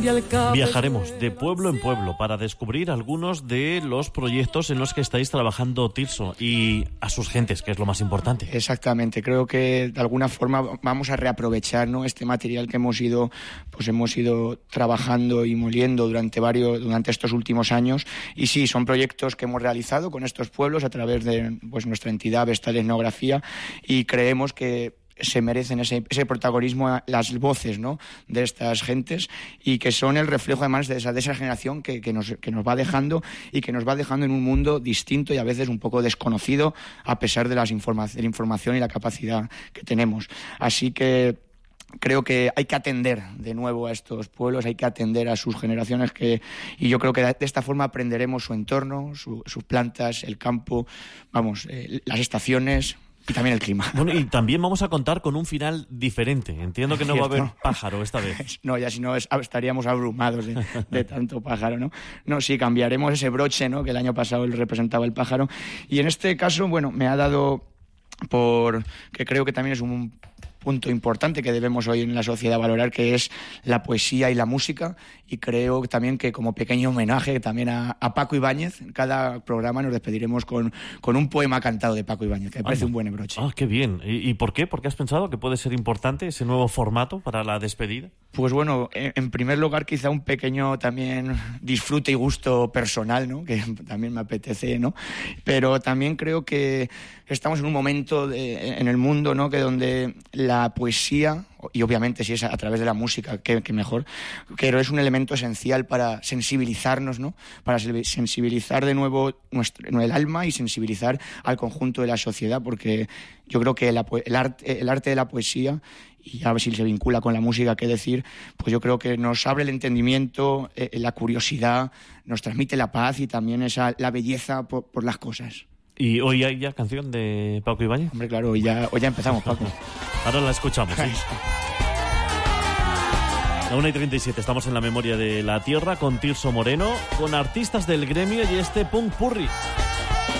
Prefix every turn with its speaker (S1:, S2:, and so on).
S1: Viajaremos de pueblo en pueblo para descubrir algunos de los proyectos en los que estáis trabajando, Tirso, y a sus gentes, que es lo más importante.
S2: Exactamente, creo que de alguna forma vamos a reaprovechar, ¿no?, este material que hemos ido trabajando y moliendo durante estos últimos años. Y sí, son proyectos que hemos realizado con estos pueblos a través de nuestra entidad Vestal Etnografía, y creemos que se merecen ese protagonismo las voces, ¿no?, de estas gentes, y que son el reflejo además de esa generación que nos va dejando, y que nos va dejando en un mundo distinto y a veces un poco desconocido, a pesar de la información y la capacidad que tenemos. Así que creo que hay que atender de nuevo a estos pueblos, hay que atender a sus generaciones, y yo creo que de esta forma aprenderemos su entorno, sus plantas, el campo, las estaciones y también el clima.
S1: Bueno, y también vamos a contar con un final diferente. Entiendo que no va a haber pájaro esta vez.
S2: No, ya si no estaríamos abrumados de tanto pájaro, ¿no? No, sí, cambiaremos ese broche, ¿no?, que el año pasado él representaba el pájaro. Y en este caso, me ha dado que creo que también es un punto importante que debemos hoy en la sociedad valorar, que es la poesía y la música, y creo también que como pequeño homenaje también a Paco Ibáñez, en cada programa nos despediremos con un poema cantado de Paco Ibáñez, que me parece un buen broche.
S1: Qué bien. ¿Y por qué? ¿Por qué has pensado que puede ser importante ese nuevo formato para la despedida?
S2: Pues en primer lugar quizá un pequeño también disfrute y gusto personal, ¿no?, que también me apetece, ¿no? Pero también creo que estamos en un momento en el mundo, ¿no?, que donde la poesía, y obviamente si es a través de la música, que mejor, pero es un elemento esencial para sensibilizarnos, ¿no?, para sensibilizar de nuevo el alma y sensibilizar al conjunto de la sociedad, porque yo creo que el arte de la poesía, y a ver si se vincula con la música, qué decir, pues yo creo que nos abre el entendimiento, la curiosidad, nos transmite la paz y también la belleza por las cosas.
S1: ¿Y hoy hay ya canción de Paco Ibáñez?
S2: Hombre, claro, hoy ya empezamos, Paco.
S1: Ahora la escuchamos, ¿sí? A 1:37 estamos en la memoria de la tierra con Tirso Moreno, con artistas del gremio y este Punk Purri.